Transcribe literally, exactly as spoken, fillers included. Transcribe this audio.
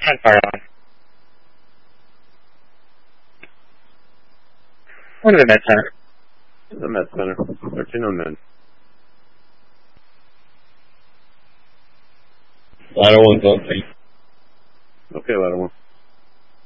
ten fire on. One to the med center. The med center. thirteen on med. Ladder one's on. Okay, ladder one.